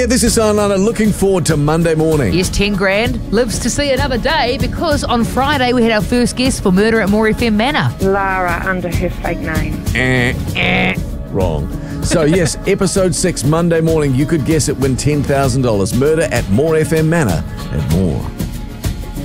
Yeah, this is Sanana. Looking forward to Monday morning. Yes, 10 grand lives to see another day because on Friday we had our first guest for Murder at More FM Manor. Lara under her fake name. Wrong. So yes, episode 6, Monday morning. You could guess it, win $10,000. Murder at More FM Manor and more.